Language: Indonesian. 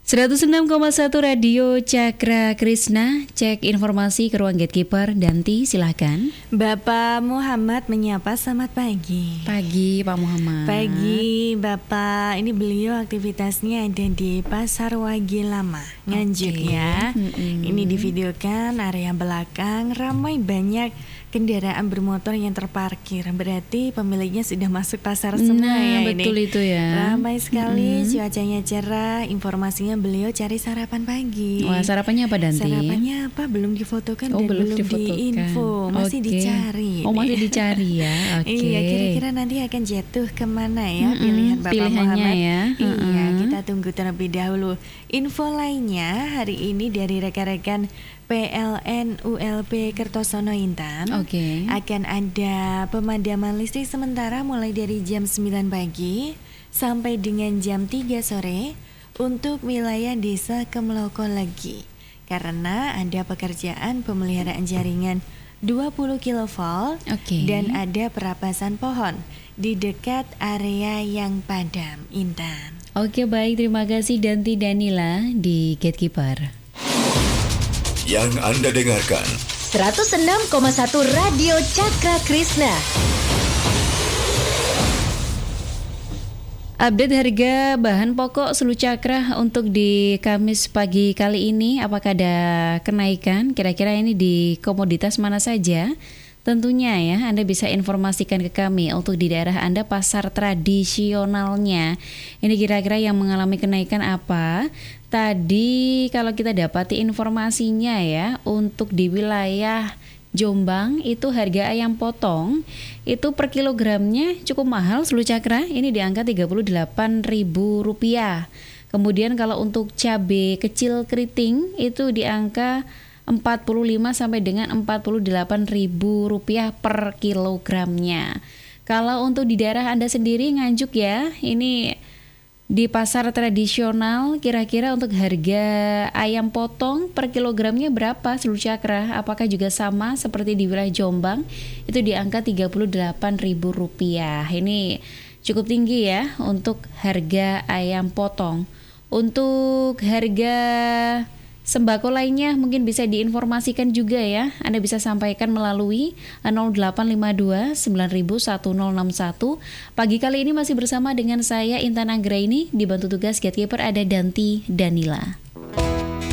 106,1 Radio Cakra Krishna. Cek informasi ke ruang gatekeeper. Danti, silahkan. Bapak Muhammad menyapa, selamat pagi. Pagi Pak Muhammad. Pagi Bapak, ini beliau aktivitasnya ada di Pasar Wagi Lama, Nganjuk ya. Ini divideokan area belakang ramai banyak kendaraan bermotor yang terparkir. Berarti pemiliknya sudah masuk pasar semua ya betul ini. Itu ya. Ramai sekali, cuacanya cerah. Informasinya beliau cari sarapan pagi. Wah, sarapannya apa Danti? Sarapannya apa? Belum difotokan dan belum difotokan. diinfo. Masih dicari. Oh, masih dicari ya. Oke. Iya, kira-kira nanti akan jatuh kemana ya pilihan Bapak pilihannya Muhammad ya. Iya, kita tunggu terlebih dahulu. Info lainnya hari ini dari rekan-rekan PLN ULP Kertosono Intan. Akan ada pemadaman listrik sementara mulai dari jam 9 pagi sampai dengan jam 3 sore untuk wilayah desa Kemloko Legi. Karena ada pekerjaan pemeliharaan jaringan 20 kV dan ada perapasan pohon di dekat area yang padam, Intan. Oke, baik, terima kasih Danti Danila di Gatekeeper. Yang Anda dengarkan 106,1 Radio Cakra Krishna. Update harga bahan pokok seluruh Cakra untuk di Kamis pagi kali ini. Apakah ada kenaikan? Kira-kira ini di komoditas mana saja? Tentunya ya, Anda bisa informasikan ke kami untuk di daerah Anda pasar tradisionalnya. Ini kira-kira yang mengalami kenaikan apa? Tadi kalau kita dapati informasinya ya, untuk di wilayah Jombang itu harga ayam potong itu per kilogramnya cukup mahal seluruh Cakra. Ini di angka Rp38.000. Kemudian kalau untuk cabai kecil keriting itu di angka 45 sampai dengan Rp48.000 per kilogramnya. Kalau untuk di daerah Anda sendiri Nganjuk ya, ini di pasar tradisional kira-kira untuk harga ayam potong per kilogramnya berapa seluruh Cakra? Apakah juga sama seperti di wilayah Jombang? Itu di angka Rp38.000. Ini cukup tinggi ya untuk harga ayam potong. Untuk harga sembako lainnya mungkin bisa diinformasikan juga ya. Anda bisa sampaikan melalui 0852 901061. Pagi kali ini masih bersama dengan saya Intan Anggraini, dibantu tugas Gatekeeper ada Danti Danila.